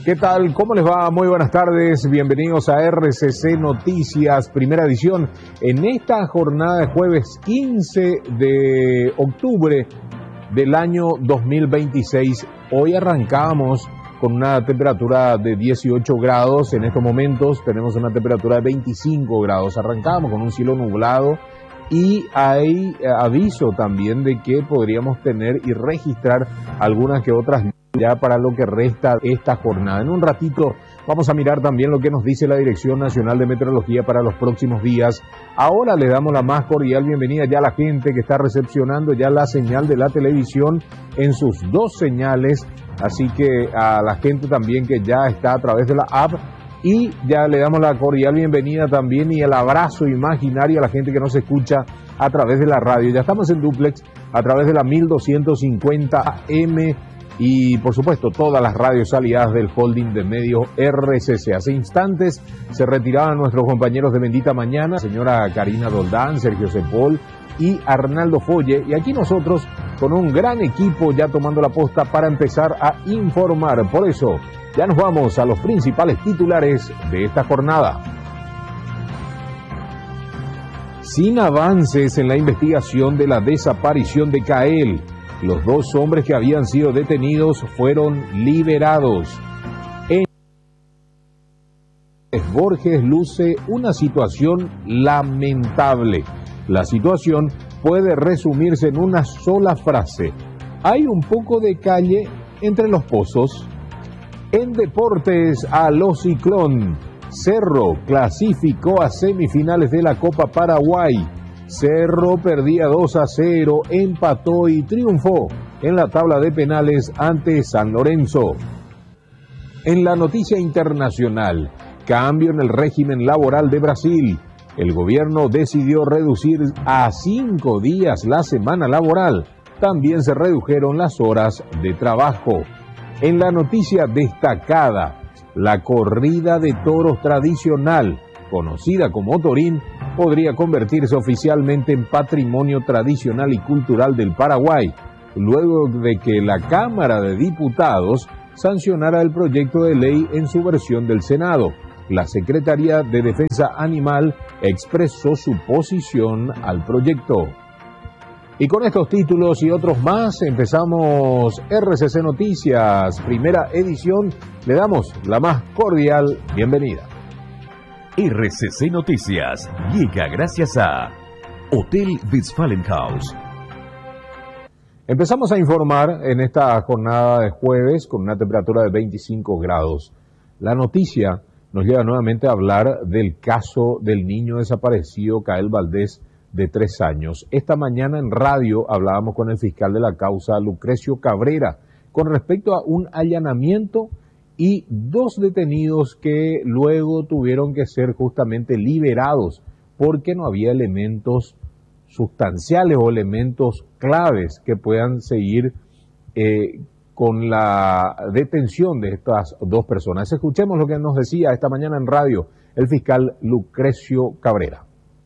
¿Qué tal? ¿Cómo les va? Muy buenas tardes. Bienvenidos a RCC Noticias, primera edición. En esta jornada de jueves 15 de octubre del año 2026, hoy arrancábamos con una temperatura de 18 grados. En estos momentos tenemos una temperatura de 25 grados. Arrancábamos con un cielo nublado y hay aviso también de que podríamos tener y registrar algunas que otras ya para lo que resta esta jornada. En un ratito vamos a mirar también lo que nos dice la Dirección Nacional de Meteorología para los próximos días. Ahora le damos la más cordial bienvenida ya a la gente que está recepcionando ya la señal de la televisión en sus dos señales, así que a la gente también que ya está a través de la app, y ya le damos la cordial bienvenida también y el abrazo imaginario a la gente que nos escucha a través de la radio. Ya estamos en duplex a través de la 1250 AM y por supuesto todas las radios aliadas del holding de medios RCC. Hace instantes se retiraban nuestros compañeros de Bendita Mañana, señora Karina Doldán, Sergio Cepol y Arnaldo Folle, y aquí nosotros con un gran equipo ya tomando la posta para empezar a informar. Por eso ya nos vamos a los principales titulares de esta jornada. Sin avances en la investigación de la desaparición de Kael, los dos hombres que habían sido detenidos fueron liberados. En Borges luce una situación lamentable. La situación puede resumirse en una sola frase: hay un poco de calle entre los pozos. En deportes, a los Ciclón. Cerro clasificó a semifinales de la Copa Paraguay. Cerro perdía 2-0, empató y triunfó en la tabla de penales ante San Lorenzo. En la noticia internacional, cambio en el régimen laboral de Brasil. El gobierno decidió reducir a 5 días la semana laboral. También se redujeron las horas de trabajo. En la noticia destacada, la corrida de toros tradicional, conocida como Torín, podría convertirse oficialmente en patrimonio tradicional y cultural del Paraguay, luego de que la Cámara de Diputados sancionara el proyecto de ley en su versión del Senado. La Secretaría de Defensa Animal expresó su posición al proyecto. Y con estos títulos y otros más empezamos RCC Noticias, primera edición. Le damos la más cordial bienvenida. RCC Noticias llega gracias a Hotel Westfalenhaus. Empezamos a informar en esta jornada de jueves con una temperatura de 25 grados. La noticia nos lleva nuevamente a hablar del caso del niño desaparecido Kael Valdés, de 3 años. Esta mañana en radio hablábamos con el fiscal de la causa, Lucrecio Cabrera, con respecto a un allanamiento y 2 detenidos que luego tuvieron que ser justamente liberados porque no había elementos sustanciales o elementos claves que puedan seguir con la detención de estas 2 personas. Escuchemos lo que nos decía esta mañana en radio el fiscal Lucrecio Cabrera.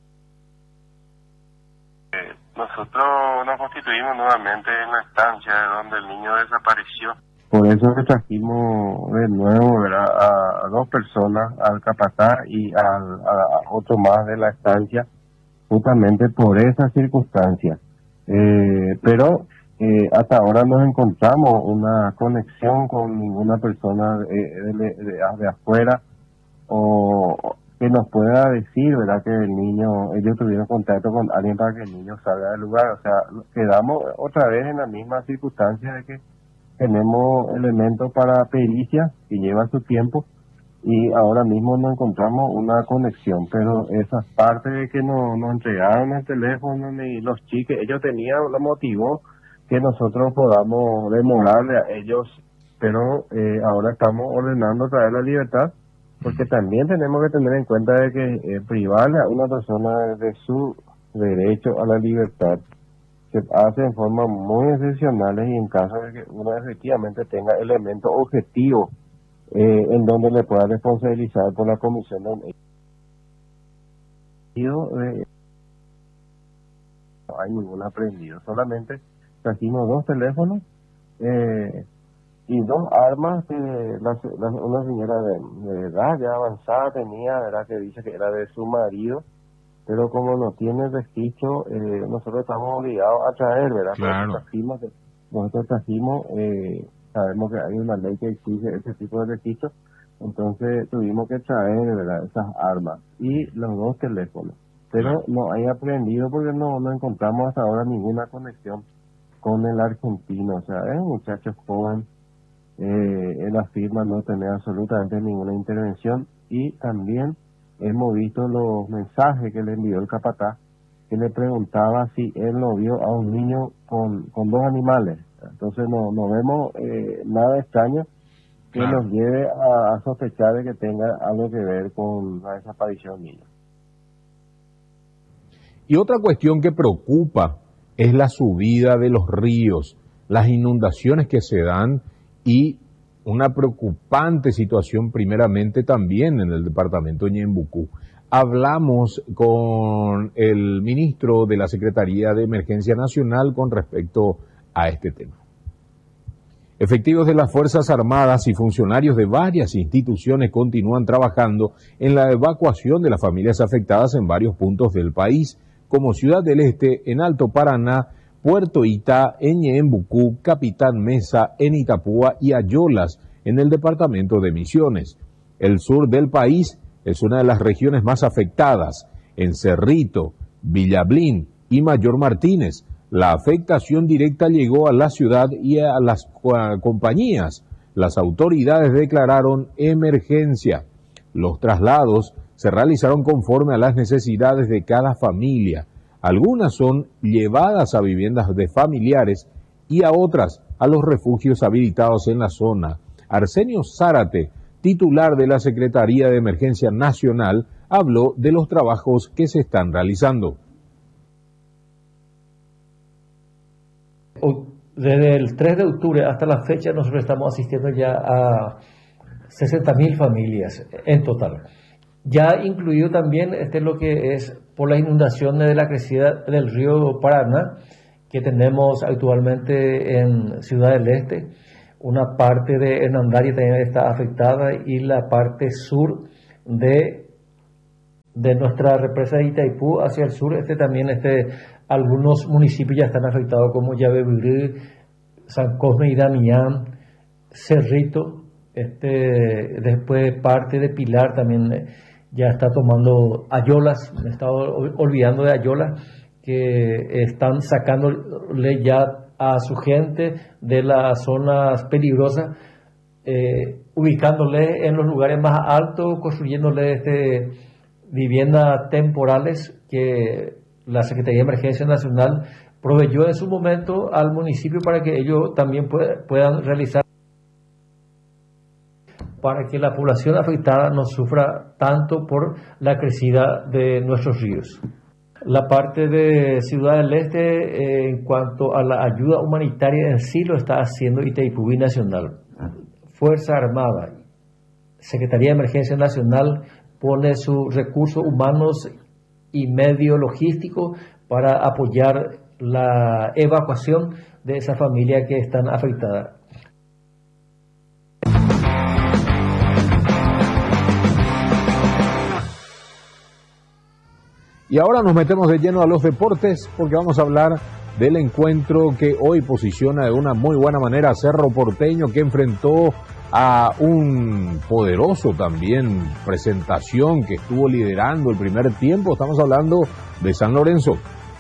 Nosotros nos constituimos nuevamente en la estancia donde el niño desapareció. Por eso que trajimos de nuevo, ¿verdad?, a 2 personas, al capataz y a otro más de la estancia, justamente por esa circunstancia. Pero hasta ahora no encontramos una conexión con ninguna persona de afuera o que nos pueda decir, ¿verdad?, que el niño, ellos tuvieron contacto con alguien para que el niño salga del lugar. O sea, quedamos otra vez en la misma circunstancia de que tenemos elementos para pericia que lleva su tiempo y ahora mismo no encontramos una conexión, pero esa parte de que nos entregaron el teléfono y los chiques, ellos tenían, lo motivó que nosotros podamos demorarle a ellos, pero ahora estamos ordenando traer la libertad, porque también tenemos que tener en cuenta de que privarle a una persona de su derecho a la libertad se hace en forma muy excepcionales y en caso de que uno efectivamente tenga elementos objetivos en donde le pueda responsabilizar por la comisión de un hecho. No hay ningún aprendido, solamente trajimos 2 teléfonos y dos armas que una señora de edad ya avanzada tenía, ¿verdad? Que dice que era de su marido, pero como no tiene registro, nosotros estamos obligados a traer, ¿verdad? Claro. Nosotros trajimos, sabemos que hay una ley que exige ese tipo de registro, entonces tuvimos que traer, ¿verdad?, esas armas y los dos teléfonos. Pero no hay aprendido porque no encontramos hasta ahora ninguna conexión con el argentino. O sea, es un muchacho joven, él afirma no tener absolutamente ninguna intervención, y también hemos visto los mensajes que le envió el capataz, que le preguntaba si él no vio a un niño con dos animales. Entonces no vemos nada extraño que nos lleve a sospechar de que tenga algo que ver con la desaparición de niños. Y otra cuestión que preocupa es la subida de los ríos, las inundaciones que se dan y una preocupante situación primeramente también en el departamento de Ñembucú. Hablamos con el ministro de la Secretaría de Emergencia Nacional con respecto a este tema. Efectivos de las Fuerzas Armadas y funcionarios de varias instituciones continúan trabajando en la evacuación de las familias afectadas en varios puntos del país, como Ciudad del Este, en Alto Paraná, Puerto Itá, en Ñembucú, Capitán Mesa, en Itapúa y Ayolas, en el departamento de Misiones. El sur del país es una de las regiones más afectadas. En Cerrito, Villablín y Mayor Martínez, la afectación directa llegó a la ciudad y a las compañías. Las autoridades declararon emergencia. Los traslados se realizaron conforme a las necesidades de cada familia. Algunas son llevadas a viviendas de familiares y a otras a los refugios habilitados en la zona. Arsenio Zárate, titular de la Secretaría de Emergencia Nacional, habló de los trabajos que se están realizando. Desde el 3 de octubre hasta la fecha nosotros estamos asistiendo ya a 60.000 familias en total. Ya incluido también lo que es por las inundaciones de la crecida del río Paraná, que tenemos actualmente en Ciudad del Este. Una parte de Hernandaria también está afectada y la parte sur de nuestra represa de Itaipú hacia el sur, también algunos municipios ya están afectados como Yabebirí, San Cosme y Damián, Cerrito, después parte de Pilar también ya está tomando Ayolas. Me estaba olvidando de Ayolas, que están sacándole ya a su gente de las zonas peligrosas, ubicándole en los lugares más altos, construyéndole viviendas temporales que la Secretaría de Emergencia Nacional proveyó en su momento al municipio para que ellos también puedan realizar, para que la población afectada no sufra tanto por la crecida de nuestros ríos. La parte de Ciudad del Este, en cuanto a la ayuda humanitaria en sí, lo está haciendo Itaipú Binacional. Fuerza Armada, Secretaría de Emergencia Nacional pone sus recursos humanos y medio logístico para apoyar la evacuación de esa familia que están afectadas. Y ahora nos metemos de lleno a los deportes porque vamos a hablar del encuentro que hoy posiciona de una muy buena manera a Cerro Porteño, que enfrentó a un poderoso también Presentación que estuvo liderando el primer tiempo. Estamos hablando de San Lorenzo.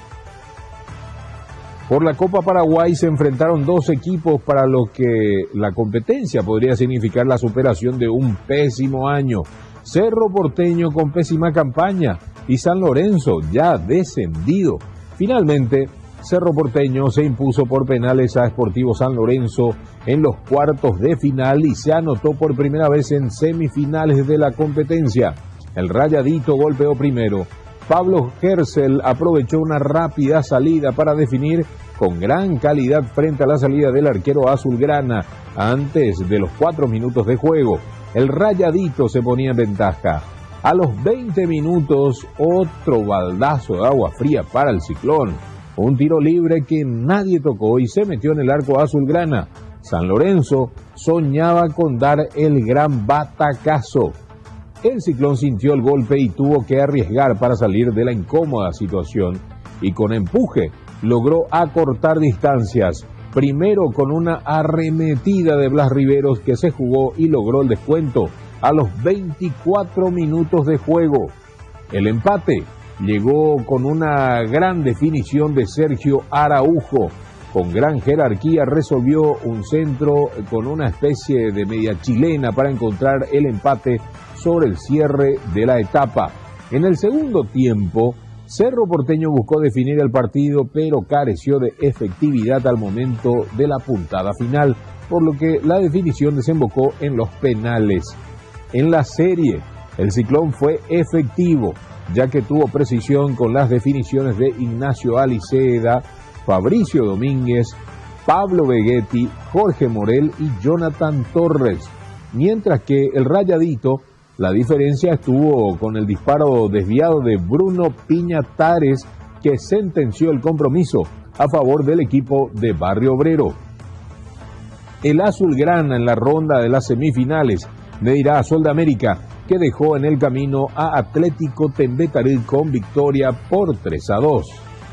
Por la Copa Paraguay se enfrentaron dos equipos para los que la competencia podría significar la superación de un pésimo año. Cerro Porteño con pésima campaña y San Lorenzo ya descendido. Finalmente, Cerro Porteño se impuso por penales a Sportivo San Lorenzo en los cuartos de final y se anotó por primera vez en semifinales de la competencia. El Rayadito golpeó primero. Pablo Gersel aprovechó una rápida salida para definir con gran calidad frente a la salida del arquero azulgrana antes de los 4 minutos de juego. El Rayadito se ponía en ventaja. A los 20 minutos, otro baldazo de agua fría para el Ciclón. Un tiro libre que nadie tocó y se metió en el arco azulgrana. San Lorenzo soñaba con dar el gran batacazo. El Ciclón sintió el golpe y tuvo que arriesgar para salir de la incómoda situación y con empuje logró acortar distancias. Primero con una arremetida de Blas Riveros que se jugó y logró el descuento a los 24 minutos de juego. El empate llegó con una gran definición de Sergio Araujo. Con gran jerarquía resolvió un centro con una especie de media chilena para encontrar el empate sobre el cierre de la etapa. En el segundo tiempo, Cerro Porteño buscó definir el partido, pero careció de efectividad al momento de la puntada final, por lo que la definición desembocó en los penales. En la serie, el Ciclón fue efectivo, ya que tuvo precisión con las definiciones de Ignacio Aliceda, Fabricio Domínguez, Pablo Vegetti, Jorge Morel y Jonathan Torres, mientras que el Rayadito, la diferencia estuvo con el disparo desviado de Bruno Piñatares, que sentenció el compromiso a favor del equipo de Barrio Obrero. El azulgrana en la ronda de las semifinales medirá a Sol de América, que dejó en el camino a Atlético Tembetarí con victoria por 3-2.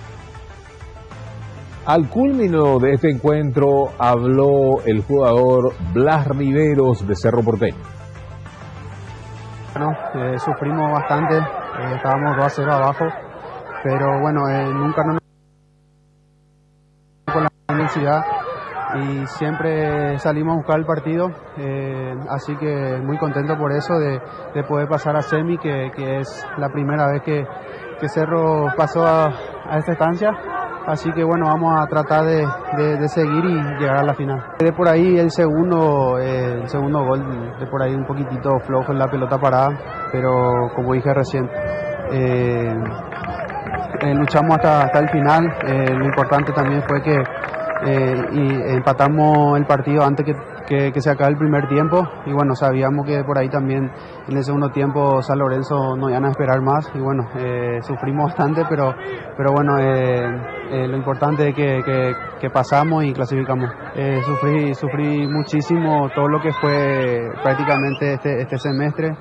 Al culmino de este encuentro habló el jugador Blas Riveros de Cerro Porteño. Bueno, sufrimos bastante, estábamos 2-0 abajo, pero bueno, nunca nos con la intensidad y siempre salimos a buscar el partido, así que muy contento por eso de poder pasar a semi, que es la primera vez que Cerro pasó a esta estancia. Así que bueno, vamos a tratar de seguir y llegar a la final. De por ahí el segundo gol, de por ahí un poquitito flojo en la pelota parada, pero como dije recién, luchamos hasta el final. Lo importante también fue que empatamos el partido antes que se acabe el primer tiempo, y bueno, sabíamos que por ahí también en el segundo tiempo San Lorenzo no iban a esperar más, y bueno, sufrimos bastante, pero bueno, lo importante es que pasamos y clasificamos. Sufrí muchísimo todo lo que fue prácticamente este semestre,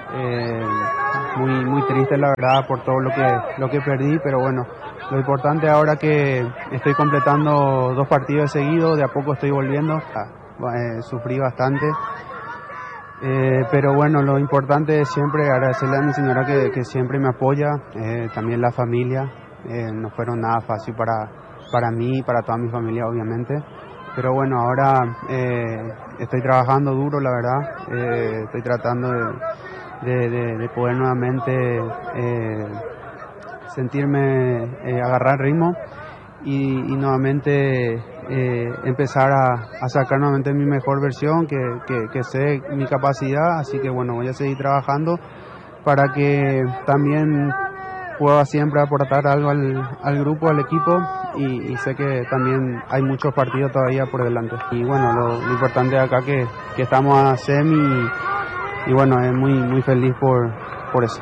muy triste la verdad por todo lo que perdí, pero bueno, lo importante ahora que estoy completando 2 partidos seguidos, de a poco estoy volviendo. Sufrí bastante, pero bueno, lo importante es siempre agradecerle a mi señora que siempre me apoya, también la familia. No fueron nada fácil para mí y para toda mi familia, obviamente, pero bueno, ahora estoy trabajando duro, la verdad. Estoy tratando de poder nuevamente sentirme, agarrar ritmo y nuevamente empezar a sacar nuevamente mi mejor versión, que sé mi capacidad, así que bueno, voy a seguir trabajando para que también pueda siempre aportar algo al grupo, al equipo, y sé que también hay muchos partidos todavía por delante. Y bueno, lo importante acá que estamos a semi y bueno, es muy feliz por eso.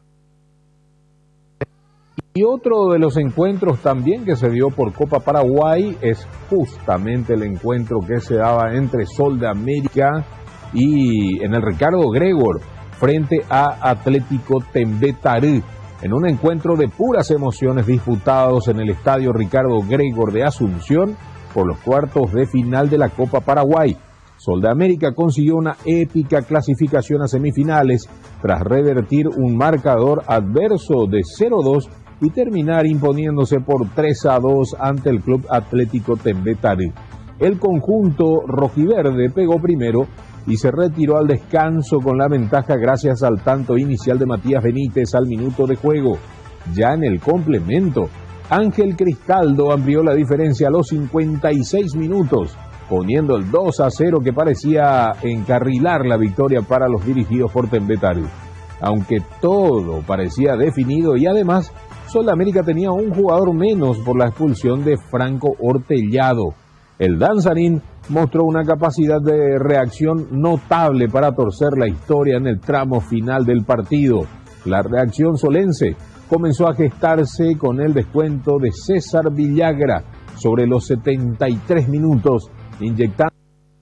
Y otro de los encuentros también que se dio por Copa Paraguay es justamente el encuentro que se daba entre Sol de América y en el Ricardo Gregor frente a Atlético Tembetarí, en un encuentro de puras emociones disputados en el Estadio Ricardo Gregor de Asunción por los cuartos de final de la Copa Paraguay. Sol de América consiguió una épica clasificación a semifinales tras revertir un marcador adverso de 0-2 y terminar imponiéndose por 3-2 ante el Club Atlético Tembetarí. El conjunto rojiverde pegó primero y se retiró al descanso con la ventaja gracias al tanto inicial de Matías Benítez al minuto de juego. Ya en el complemento, Ángel Cristaldo amplió la diferencia a los 56 minutos, poniendo el 2-0 que parecía encarrilar la victoria para los dirigidos por Tembetarí. Aunque todo parecía definido y además Sol de América tenía un jugador menos por la expulsión de Franco Ortellado. El danzarín mostró una capacidad de reacción notable para torcer la historia en el tramo final del partido. La reacción solense comenzó a gestarse con el descuento de César Villagra sobre los 73 minutos, inyectando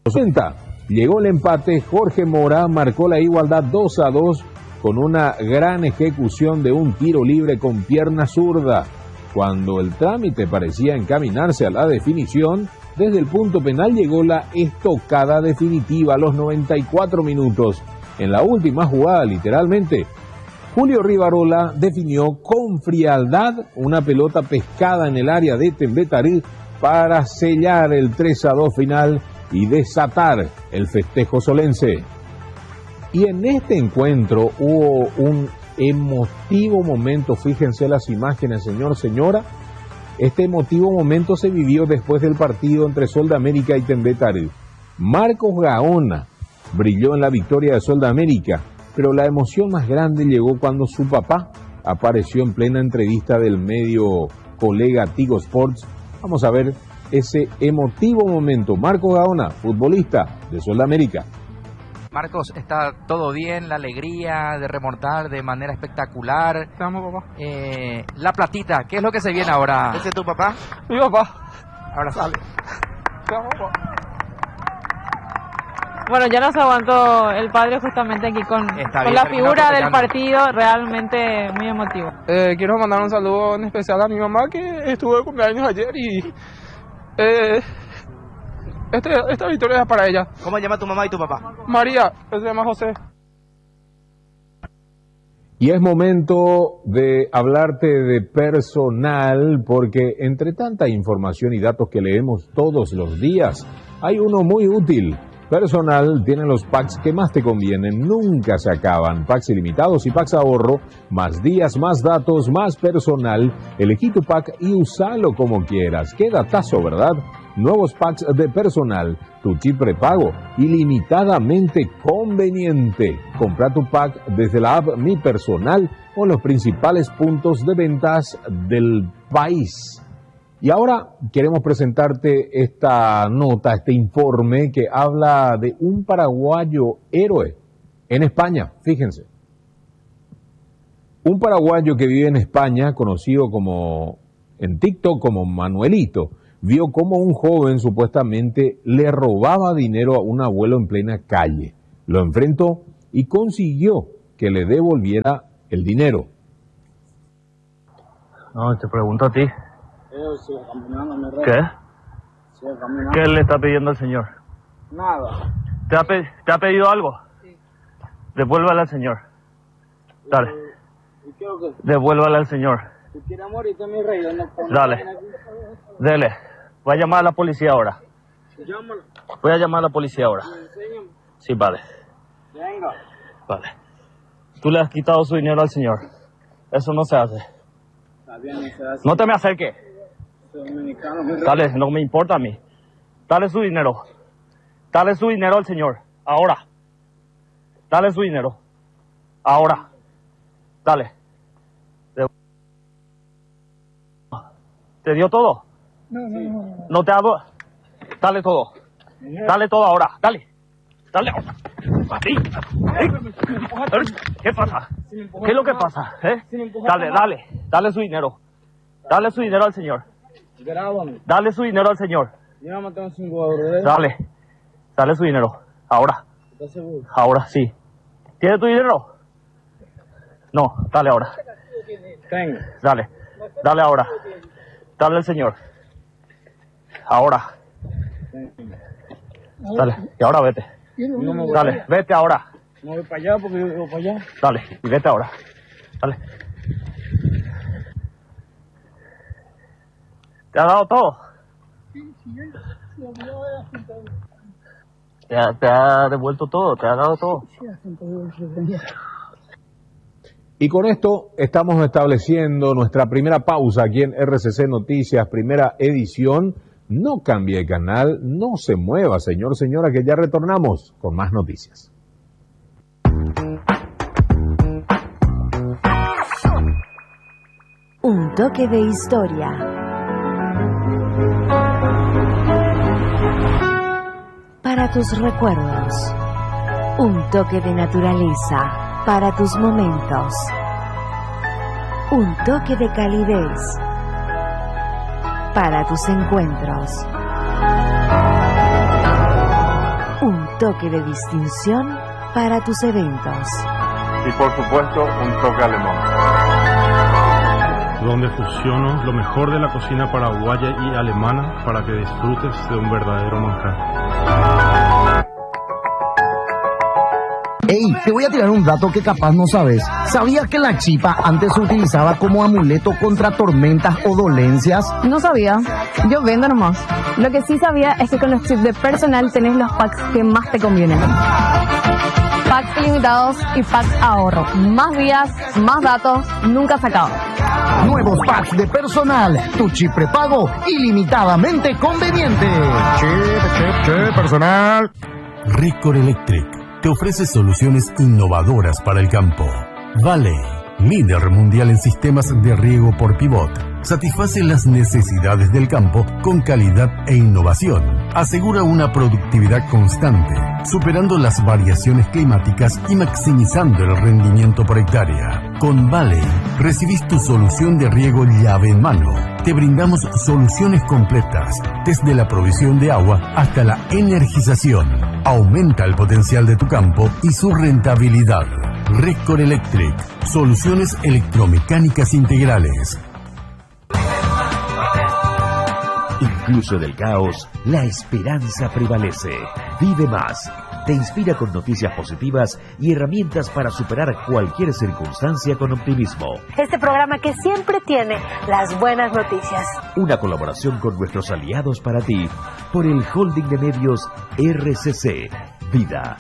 Llegó el empate, Jorge Mora marcó la igualdad 2-2 con una gran ejecución de un tiro libre con pierna zurda. Cuando el trámite parecía encaminarse a la definición, desde el punto penal llegó la estocada definitiva a los 94 minutos. En la última jugada, literalmente, Julio Rivarola definió con frialdad una pelota pescada en el área de Tembetarí para sellar el 3-2 final y desatar el festejo solense. Y en este encuentro hubo un emotivo momento, fíjense las imágenes, señor, señora. Este emotivo momento se vivió después del partido entre Sol de América y Tembetarí. Marcos Gaona brilló en la victoria de Sol de América, pero la emoción más grande llegó cuando su papá apareció en plena entrevista del medio colega Tigo Sports. Vamos a ver ese emotivo momento. Marcos Gaona, futbolista de Sol de América. Marcos, ¿está todo bien? La alegría de remontar de manera espectacular. Estamos, papá. La platita, ¿qué es lo que se viene ahora? ¿Ese es tu papá? Mi papá. Ahora sale. Estamos, papá. Bueno, ya nos aguantó el padre justamente aquí con la figura del partido, realmente muy emotivo. Quiero mandar un saludo en especial a mi mamá que estuvo de cumpleaños ayer y esta victoria es para ella. ¿Cómo se llama tu mamá y tu papá? María, se llama José. Y es momento de hablarte de personal, porque entre tanta información y datos que leemos todos los días, hay uno muy útil. Personal tiene los packs que más te convienen, nunca se acaban. Packs ilimitados y packs ahorro, más días, más datos, más personal. Elegí tu pack y usalo como quieras. Qué datazo, ¿verdad? Nuevos packs de personal, tu chip prepago, ilimitadamente conveniente. Compra tu pack desde la app Mi Personal o en los principales puntos de ventas del país. Y ahora queremos presentarte esta nota, este informe que habla de un paraguayo héroe en España, fíjense. Un paraguayo que vive en España, conocido como en TikTok como Manuelito, vio cómo un joven supuestamente le robaba dinero a un abuelo en plena calle. Lo enfrentó y consiguió que le devolviera el dinero. No, te pregunto a ti. ¿Qué? ¿Qué le está pidiendo al señor? Nada. ¿Te ha pedido algo? Sí. Devuélvale al señor. Dale. Devuélvale al señor. Dale. Dele. Voy a llamar a la policía ahora. Voy a llamar a la policía ahora. Sí, vale. Vale. Tú le has quitado su dinero al señor. Eso no se hace. No te me acerques. Dale, no me importa a mí. Dale su dinero. Dale su dinero al señor. Ahora. Dale su dinero. Ahora. Dale. ¿Te dio todo? No te ha dado. Dale todo. Dale todo ahora. Dale. Dale ahora. ¿Sí? ¿Qué pasa? ¿Qué es lo que pasa? Dale. Dale su dinero. Dale su dinero al señor. Dale su dinero al señor. Dale. Dale su dinero. Ahora. Ahora sí. ¿Tienes tu dinero? No, dale ahora. Dale. Dale ahora. Dale al señor. Ahora. Dale. Y ahora vete. Dale, vete ahora. No voy para allá porque yo voy para allá. Dale, y vete ahora. Dale. ¿Te ha dado todo? Te ha devuelto todo, te ha dado todo. Y con esto estamos estableciendo nuestra primera pausa aquí en RCC Noticias, primera edición. No cambie de canal, no se mueva, señor, señora, que ya retornamos con más noticias. Un toque de historia. Para tus recuerdos. Un toque de naturaleza para tus momentos. Un toque de calidez para tus encuentros. toque de distinción para tus eventos. Y por supuesto, un toque alemán. Donde fusiono lo mejor de la cocina paraguaya y alemana para que disfrutes de un verdadero manjar. Ey, te voy a tirar un dato que capaz no sabes. ¿Sabías que la chipa antes se utilizaba como amuleto contra tormentas o dolencias? No sabía. Yo vendo nomás. Lo que sí sabía es que con los chips de personal tenés los packs que más te convienen. Packs ilimitados y packs ahorro. Más días, más datos, nunca se acaba. Nuevos packs de personal. Tu chip prepago ilimitadamente conveniente. Chip, personal. Record Electric te ofrece soluciones innovadoras para el campo. Valley, líder mundial en sistemas de riego por pivot, satisface las necesidades del campo con calidad e innovación. Asegura una productividad constante, superando las variaciones climáticas y maximizando el rendimiento por hectárea. Con Valley, recibís tu solución de riego llave en mano. Te brindamos soluciones completas, desde la provisión de agua hasta la energización. Aumenta el potencial de tu campo y su rentabilidad. Record Electric, soluciones electromecánicas integrales. Incluso en el caos, la esperanza prevalece. Vive más. Te inspira con noticias positivas y herramientas para superar cualquier circunstancia con optimismo. Este programa que siempre tiene las buenas noticias. Una colaboración con nuestros aliados para ti por el holding de medios RCC. Vida.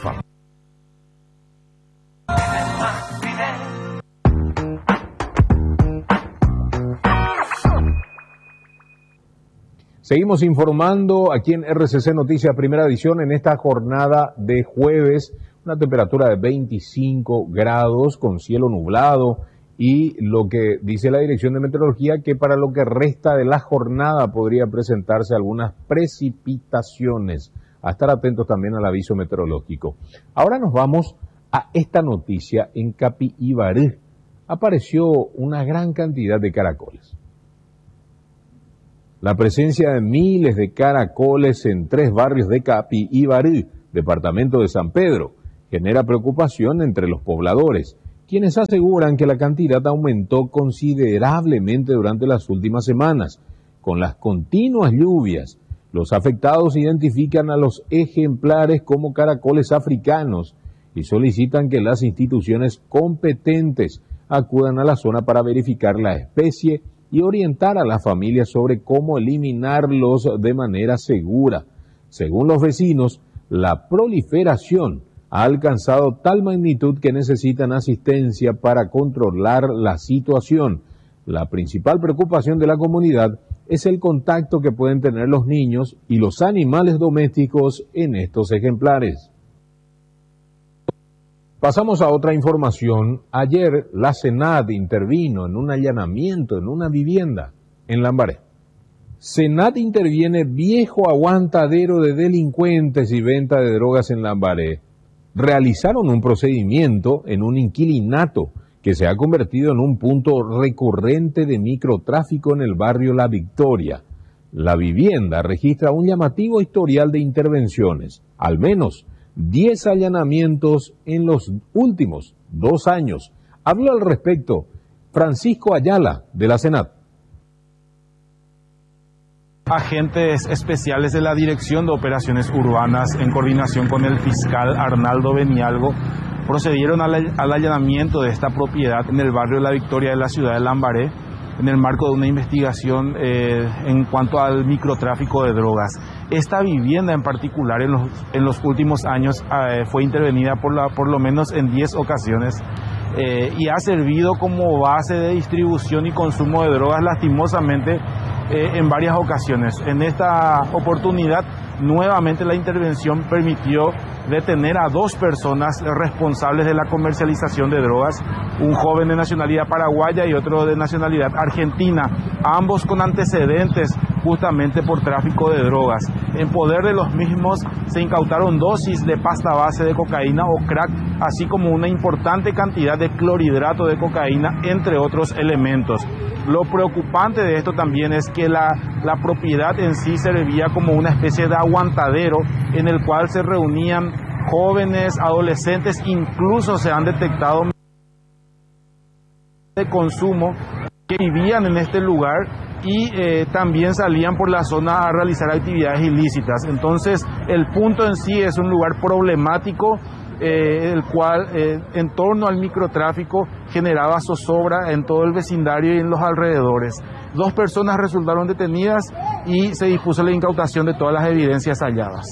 Seguimos informando aquí en RCC Noticias Primera Edición en esta jornada de jueves, una temperatura de 25 grados con cielo nublado y lo que dice la Dirección de Meteorología que para lo que resta de la jornada podría presentarse algunas precipitaciones. A estar atentos también al aviso meteorológico. Ahora nos vamos a esta noticia en Capibaré. Apareció una gran cantidad de caracoles. La presencia de miles de caracoles en 3 barrios de Capibaré, departamento de San Pedro, genera preocupación entre los pobladores, quienes aseguran que la cantidad aumentó considerablemente durante las últimas semanas. Con las continuas lluvias, los afectados identifican a los ejemplares como caracoles africanos y solicitan que las instituciones competentes acudan a la zona para verificar la especie y orientar a las familias sobre cómo eliminarlos de manera segura. Según los vecinos, la proliferación ha alcanzado tal magnitud que necesitan asistencia para controlar la situación. La principal preocupación de la comunidad es el contacto que pueden tener los niños y los animales domésticos en estos ejemplares. Pasamos a otra información. Ayer la SENAT intervino en un allanamiento en una vivienda en Lambaré. SENAT interviene viejo aguantadero de delincuentes y venta de drogas en Lambaré. Realizaron un procedimiento en un inquilinato que se ha convertido en un punto recurrente de microtráfico en el barrio La Victoria. La vivienda registra un llamativo historial de intervenciones, al menos 10 allanamientos en los últimos 2 años. Habló al respecto Francisco Ayala, de la SENAT. Agentes especiales de la Dirección de Operaciones Urbanas, en coordinación con el fiscal Arnaldo Benialgo, procedieron al allanamiento de esta propiedad en el barrio La Victoria de la ciudad de Lambaré, en el marco de una investigación en cuanto al microtráfico de drogas. Esta vivienda en particular en los últimos años fue intervenida por lo menos en 10 ocasiones y ha servido como base de distribución y consumo de drogas lastimosamente en varias ocasiones. En esta oportunidad nuevamente la intervención permitió detener a 2 personas responsables de la comercialización de drogas, un joven de nacionalidad paraguaya y otro de nacionalidad argentina, ambos con antecedentes justamente por tráfico de drogas. En poder de los mismos se incautaron dosis de pasta base de cocaína o crack así como una importante cantidad de clorhidrato de cocaína, entre otros elementos. Lo preocupante de esto también es que la propiedad en sí servía como una especie de aguantadero en el cual se reunían jóvenes, adolescentes, incluso se han detectado de consumo que vivían en este lugar y también salían por la zona a realizar actividades ilícitas. Entonces, el punto en sí es un lugar problemático, el cual en torno al microtráfico generaba zozobra en todo el vecindario y en los alrededores. 2 personas resultaron detenidas y se dispuso la incautación de todas las evidencias halladas.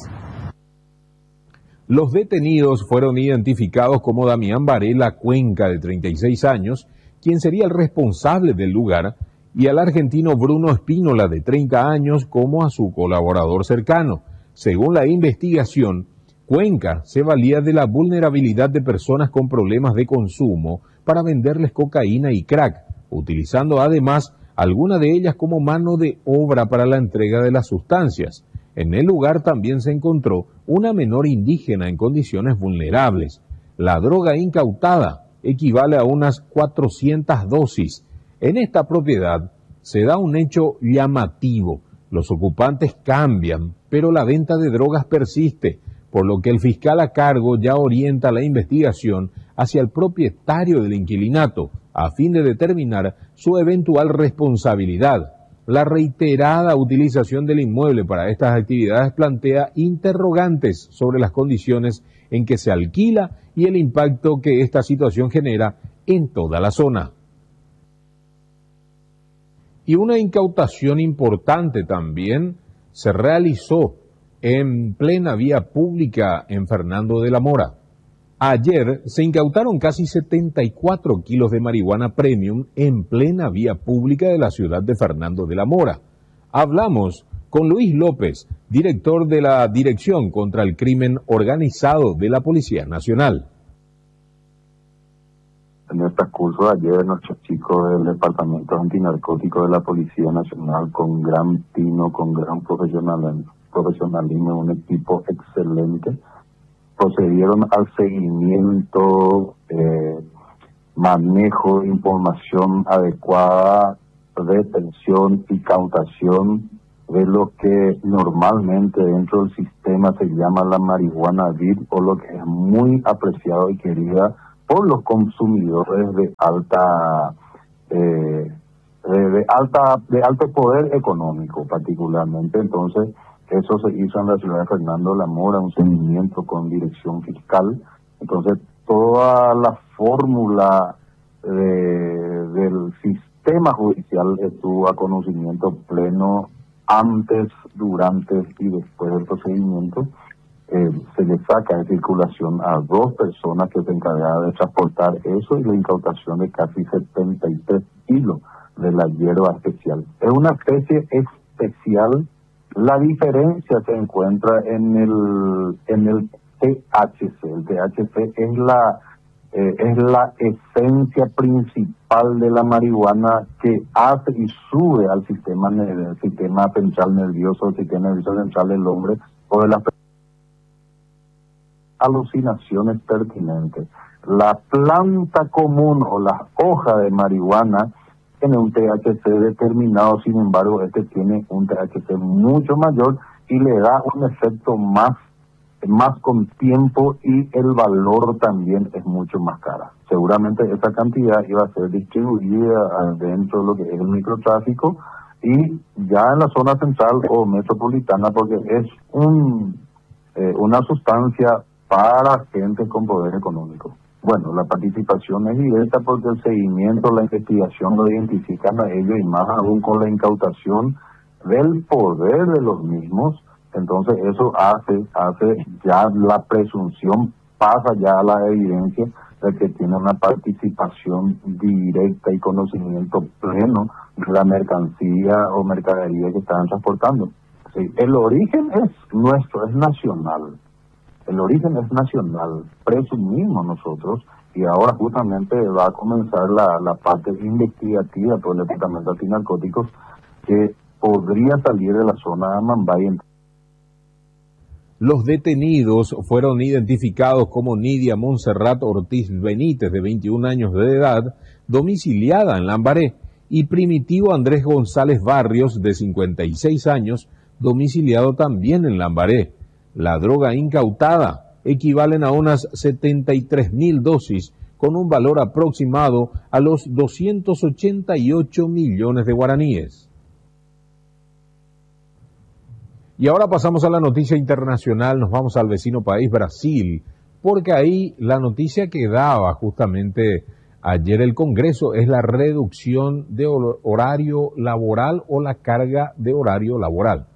Los detenidos fueron identificados como Damián Varela Cuenca, de 36 años, quien sería el responsable del lugar, y al argentino Bruno Espínola, de 30 años, como a su colaborador cercano. Según la investigación, Cuenca se valía de la vulnerabilidad de personas con problemas de consumo para venderles cocaína y crack, utilizando además alguna de ellas como mano de obra para la entrega de las sustancias. En el lugar también se encontró una menor indígena en condiciones vulnerables. La droga incautada equivale a unas 400 dosis. En esta propiedad se da un hecho llamativo. Los ocupantes cambian, pero la venta de drogas persiste, por lo que el fiscal a cargo ya orienta la investigación hacia el propietario del inquilinato, a fin de determinar su eventual responsabilidad. La reiterada utilización del inmueble para estas actividades plantea interrogantes sobre las condiciones en que se alquila y el impacto que esta situación genera en toda la zona. Y una incautación importante también se realizó en plena vía pública en Fernando de la Mora. Ayer se incautaron casi 74 kilos de marihuana premium en plena vía pública de la ciudad de Fernando de la Mora. Hablamos con Luis López, director de la Dirección contra el Crimen Organizado de la Policía Nacional. En el transcurso de ayer, nuestros chicos del Departamento Antinarcótico de la Policía Nacional, con gran tino, con gran profesionalismo, un equipo excelente, procedieron al seguimiento, manejo de información adecuada, detención y cautación de lo que normalmente dentro del sistema se llama la marihuana VIP, o lo que es muy apreciado y querida por los consumidores de alto poder económico particularmente. Entonces, eso se hizo en la ciudad de Fernando de la Mora, un seguimiento con dirección fiscal. Entonces, toda la fórmula del sistema judicial estuvo a conocimiento pleno antes, durante y después del procedimiento. Se le saca de circulación a 2 personas que se encargaban de transportar eso, y la incautación de casi 73 kilos de la hierba especial. Es una especie especial. La diferencia se encuentra en el THC. El THC es la esencia principal de la marihuana, que hace y sube al sistema central nervioso, el sistema nervioso central del hombre, o de las alucinaciones pertinentes. La planta común o la hoja de marihuana tiene un THC determinado, sin embargo, este tiene un THC mucho mayor y le da un efecto más con tiempo, y el valor también es mucho más cara. Seguramente esa cantidad iba a ser distribuida dentro de lo que es el microtráfico y ya en la zona central o metropolitana, porque es una sustancia para gente con poder económico. Bueno, la participación es directa porque el seguimiento, la investigación lo identifican a ellos, y más aún con la incautación del poder de los mismos. Entonces eso hace ya la presunción, pasa ya a la evidencia de que tiene una participación directa y conocimiento pleno de la mercancía o mercadería que están transportando. Sí, el origen es nuestro, es nacional. El origen es nacional, presumimos nosotros, y ahora justamente va a comenzar la parte investigativa por el Departamento Antinarcóticos, que podría salir de la zona de Amambay. Los detenidos fueron identificados como Nidia Montserrat Ortiz Benítez, de 21 años de edad, domiciliada en Lambaré, y Primitivo Andrés González Barrios, de 56 años, domiciliado también en Lambaré. La droga incautada equivalen a unas 73.000 dosis, con un valor aproximado a los 288 millones de guaraníes. Y ahora pasamos a la noticia internacional, nos vamos al vecino país Brasil, porque ahí la noticia que daba justamente ayer el Congreso es la reducción de horario laboral o la carga de horario laboral.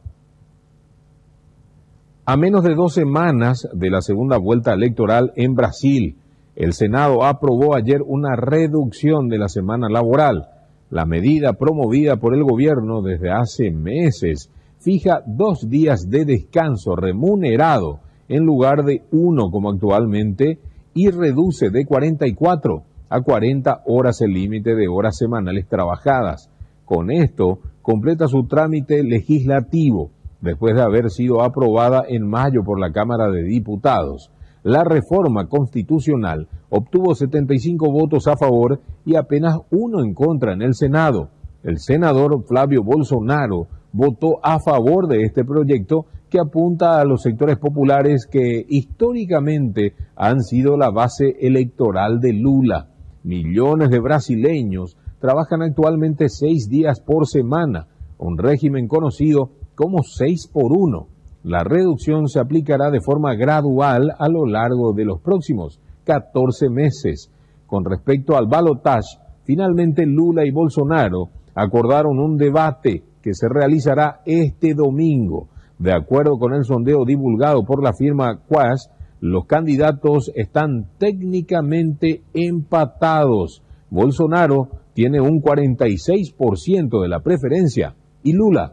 A menos de 2 semanas de la segunda vuelta electoral en Brasil, el Senado aprobó ayer una reducción de la semana laboral. La medida promovida por el gobierno desde hace meses fija 2 días de descanso remunerado en lugar de 1 como actualmente y reduce de 44 a 40 horas el límite de horas semanales trabajadas. Con esto completa su trámite legislativo después de haber sido aprobada en mayo por la Cámara de Diputados. La reforma constitucional obtuvo 75 votos a favor y apenas 1 en contra en el Senado. El senador Flavio Bolsonaro votó a favor de este proyecto que apunta a los sectores populares que históricamente han sido la base electoral de Lula. Millones de brasileños trabajan actualmente 6 días por semana, un régimen conocido como 6x1. La reducción se aplicará de forma gradual a lo largo de los próximos 14 meses. Con respecto al balotaje, finalmente Lula y Bolsonaro acordaron un debate que se realizará este domingo. De acuerdo con el sondeo divulgado por la firma Quas, los candidatos están técnicamente empatados. Bolsonaro tiene un 46% de la preferencia y Lula.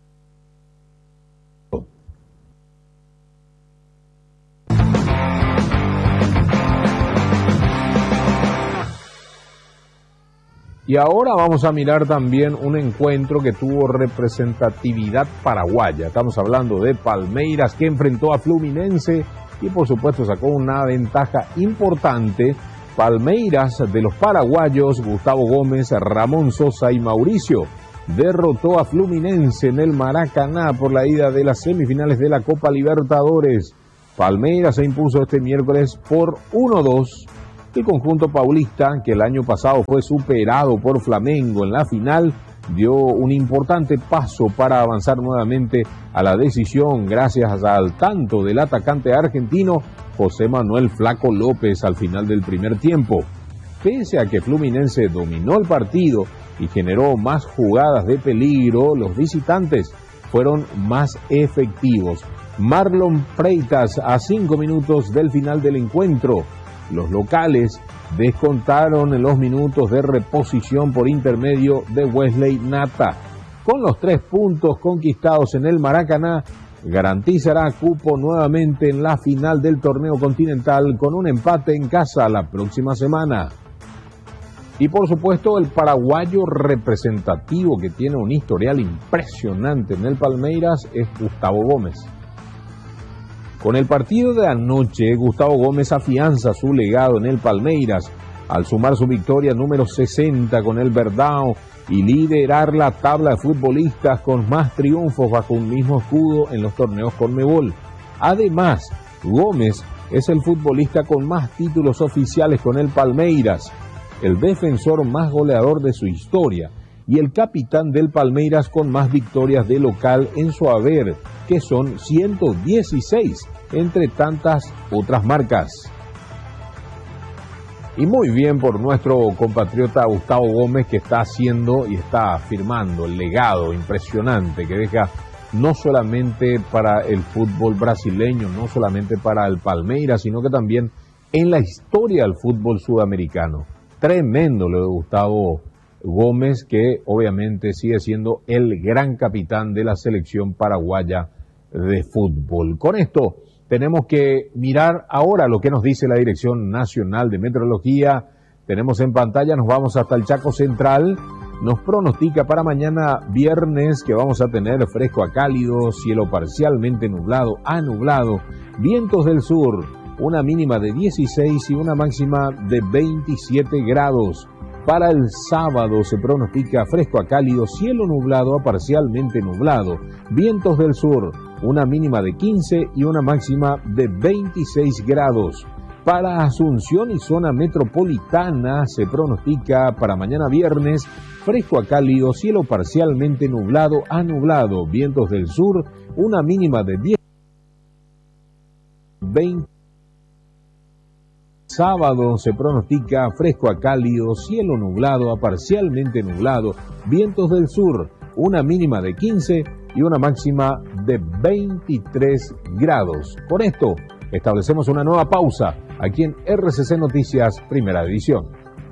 Y ahora vamos a mirar también un encuentro que tuvo representatividad paraguaya. Estamos hablando de Palmeiras, que enfrentó a Fluminense y por supuesto sacó una ventaja importante. Palmeiras de los paraguayos Gustavo Gómez, Ramón Sosa y Mauricio derrotó a Fluminense en el Maracaná por la ida de las semifinales de la Copa Libertadores. Palmeiras se impuso este miércoles por 1-2. El conjunto paulista, que el año pasado fue superado por Flamengo en la final, dio un importante paso para avanzar nuevamente a la decisión gracias al tanto del atacante argentino José Manuel Flaco López al final del primer tiempo. Pese a que Fluminense dominó el partido y generó más jugadas de peligro, los visitantes fueron más efectivos. Marlon Freitas a 5 minutos del final del encuentro. Los locales descontaron en los minutos de reposición por intermedio de Wesley Nata. Con los 3 puntos conquistados en el Maracaná, garantizará cupo nuevamente en la final del torneo continental con un empate en casa la próxima semana. Y por supuesto el paraguayo representativo que tiene un historial impresionante en el Palmeiras es Gustavo Gómez. Con el partido de anoche, Gustavo Gómez afianza su legado en el Palmeiras al sumar su victoria número 60 con el Verdão y liderar la tabla de futbolistas con más triunfos bajo un mismo escudo en los torneos Conmebol. Además, Gómez es el futbolista con más títulos oficiales con el Palmeiras, el defensor más goleador de su historia y el capitán del Palmeiras con más victorias de local en su haber, que son 116, entre tantas otras marcas. Y muy bien por nuestro compatriota Gustavo Gómez, que está haciendo y está firmando el legado impresionante que deja no solamente para el fútbol brasileño, no solamente para el Palmeiras, sino que también en la historia del fútbol sudamericano. Tremendo lo de Gustavo Gómez, que obviamente sigue siendo el gran capitán de la selección paraguaya de fútbol. Con esto tenemos que mirar ahora lo que nos dice la Dirección Nacional de Meteorología. Tenemos en pantalla, nos vamos hasta el Chaco Central. nos pronostica para mañana viernes que vamos a tener fresco a cálido, cielo parcialmente nublado a nublado, vientos del sur, una mínima de 16 y una máxima de 27 grados. Para el sábado se pronostica fresco a cálido, cielo nublado a parcialmente nublado, vientos del sur, una mínima de 15 y una máxima de 26 grados. Para Asunción y zona metropolitana se pronostica para mañana viernes fresco a cálido, cielo parcialmente nublado a nublado, vientos del sur, una mínima de 10, 20. Sábado se pronostica fresco a cálido, cielo nublado a parcialmente nublado, vientos del sur, una mínima de 15 y una máxima de 23 grados. Con esto establecemos una nueva pausa aquí en RCC Noticias, primera edición.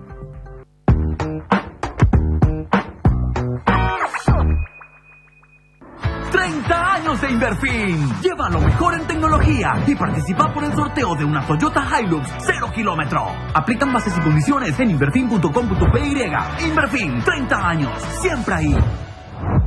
De Inverfin. Lleva lo mejor en tecnología y participa por el sorteo de una Toyota Hilux 0 kilómetro. Aplican bases y condiciones en inverfin.com.py. Inverfin, 30 años, siempre ahí.